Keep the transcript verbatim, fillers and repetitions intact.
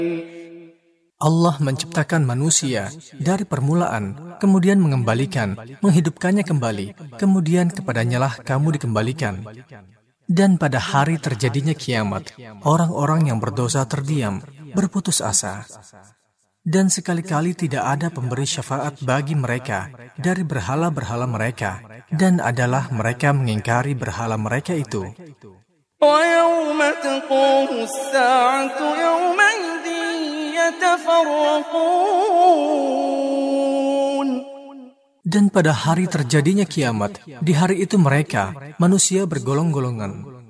Allah menciptakan manusia dari permulaan, kemudian mengembalikan, menghidupkannya kembali, kemudian kepadanyalah kamu dikembalikan. Dan pada hari terjadinya kiamat, orang-orang yang berdosa terdiam, berputus asa. Dan sekali-kali tidak ada pemberi syafaat bagi mereka dari berhala-berhala mereka, dan adalah mereka mengingkari berhala mereka itu. وَيَوْمَ تَقُومُ السَّاعَةُ يَوْمَئِذٍ يَتَفَرَّقُونَ. Dan pada hari terjadinya kiamat, di hari itu mereka, manusia bergolong-golongan.